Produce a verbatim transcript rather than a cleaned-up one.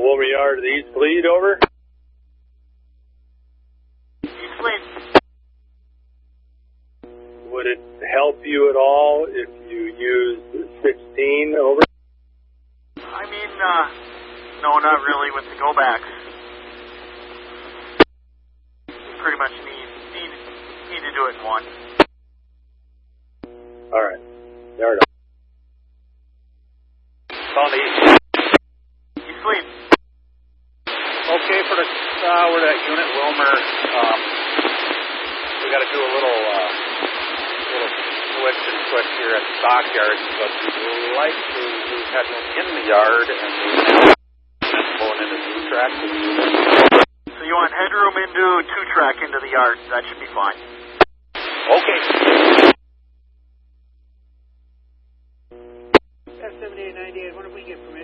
Wolmer Yard of the East Fleet, over. East Fleet. Would it help you at all if you used sixteen, over? I mean, uh, no, not really with the go-backs. Pretty much need, need, need to do it in one. All right. There it is. On the East. East Fleet. Okay, for the, uh, we're at Unit Wilmer. Um, we got to do a little, uh, little switch and switch here at the stockyard, but we'd like to have them in the yard and pulling into two track. So you want headroom into two track into the yard? That should be fine. Okay. F seventy-eight ninety-eight, what if we get permission?